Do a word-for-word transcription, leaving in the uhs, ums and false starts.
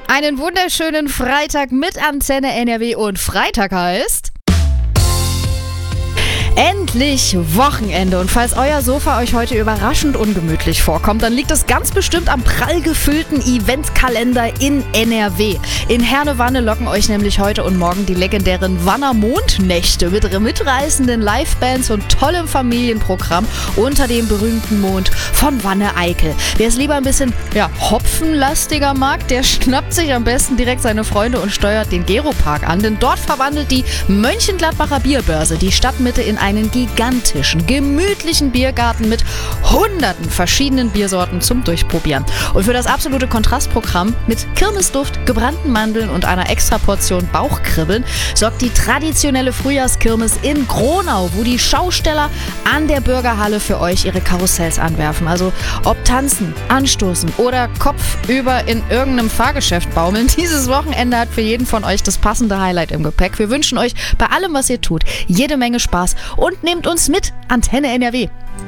Einen wunderschönen Freitag mit Antenne N R W und Freitag heißt... Endlich Wochenende, und falls euer Sofa euch heute überraschend ungemütlich vorkommt, dann liegt es ganz bestimmt am prall gefüllten Eventkalender in N R W. In Herne-Wanne locken euch nämlich heute und morgen die legendären Wanner Mondnächte mit mitreißenden Livebands und tollem Familienprogramm unter dem berühmten Mond von Wanne-Eickel. Wer es lieber ein bisschen ja, hopfenlastiger mag, der schnappt sich am besten direkt seine Freunde und steuert den Geropark an, denn dort verwandelt die Mönchengladbacher Bierbörse die Stadtmitte in einen gigantischen, gemütlichen Biergarten mit hunderten verschiedenen Biersorten zum Durchprobieren. Und für das absolute Kontrastprogramm mit Kirmesduft, gebrannten Mandeln und einer extra Portion Bauchkribbeln sorgt die traditionelle Frühjahrskirmes in Gronau, wo die Schausteller an der Bürgerhalle für euch ihre Karussells anwerfen. Also ob tanzen, anstoßen oder kopfüber in irgendeinem Fahrgeschäft baumeln, dieses Wochenende hat für jeden von euch das passende Highlight im Gepäck. Wir wünschen euch bei allem, was ihr tut, jede Menge Spaß und nehmt uns mit. Antenne N R W.